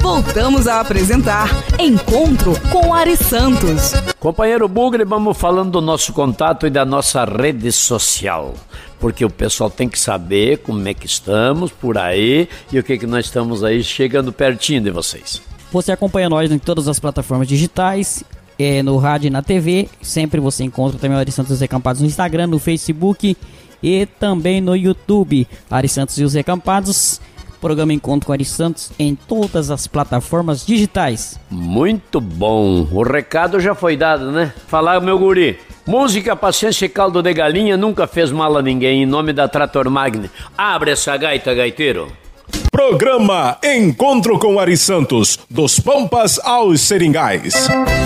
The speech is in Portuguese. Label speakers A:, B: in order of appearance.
A: voltamos a apresentar Encontro com Ari Santos.
B: Companheiro Bugre, vamos falando do nosso contato e da nossa rede social, porque o pessoal tem que saber como é que estamos por aí e o que nós estamos aí chegando pertinho de vocês.
C: Você acompanha nós em todas as plataformas digitais, no rádio e na TV. Sempre você encontra também o Ari Santos Recampados no Instagram, no Facebook e também no YouTube. Ari Santos e os Recampados. Programa Encontro com Ari Santos em todas as plataformas digitais.
B: Muito bom. O recado já foi dado, né? Falar, meu guri. Música, paciência e caldo de galinha nunca fez mal a ninguém. Em nome da Trator Magni. Abre essa gaita, gaiteiro.
D: Programa Encontro com Ari Santos, dos Pampas aos Seringais.